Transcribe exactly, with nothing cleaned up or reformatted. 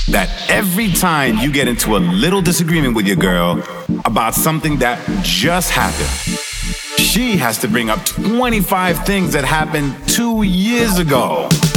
that every time you get into a little disagreement with your girl about something that just happened, she has to bring up twenty-five things that happened two years ago.